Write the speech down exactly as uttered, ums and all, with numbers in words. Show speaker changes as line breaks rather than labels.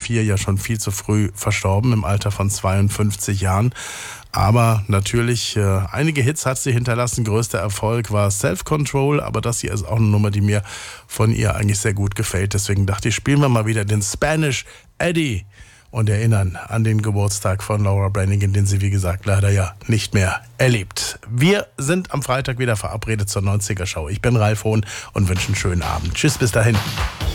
zweitausendvier ja schon viel zu früh verstorben, im Alter von zweiundfünfzig Jahren. Aber natürlich, äh, einige Hits hat sie hinterlassen. Größter Erfolg war Self-Control, aber das hier ist auch eine Nummer, die mir von ihr eigentlich sehr gut gefällt. Deswegen dachte ich, spielen wir mal wieder den Spanish Eddie und erinnern an den Geburtstag von Laura Branigan, den sie, wie gesagt, leider ja nicht mehr erlebt. Wir sind am Freitag wieder verabredet zur neunziger Show. Ich bin Ralf Hohn und wünsche einen schönen Abend. Tschüss, bis dahin.